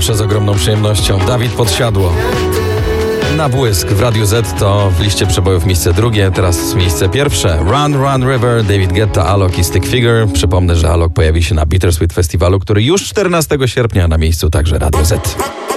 Zawsze z ogromną przyjemnością. Dawid Podsiadło. Na błysk w Radiu Z to w liście przebojów miejsce drugie, teraz miejsce pierwsze. Run, Run River, David Guetta, Alok i Stick Figure. Przypomnę, że Alok pojawi się na Bittersweet Festiwalu, który już 14 sierpnia na miejscu także Radio Z.